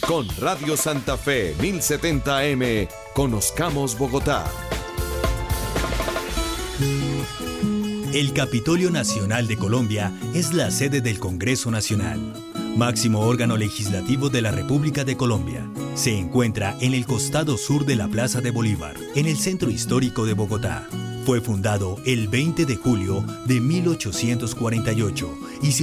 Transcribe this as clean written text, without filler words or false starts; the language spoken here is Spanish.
Con Radio Santa Fe 1070 AM, conozcamos Bogotá. El Capitolio Nacional de Colombia es la sede del Congreso Nacional, máximo órgano legislativo de la República de Colombia. Se encuentra en el costado sur de la Plaza de Bolívar, en el centro histórico de Bogotá. Fue fundado el 20 de julio de 1848 y se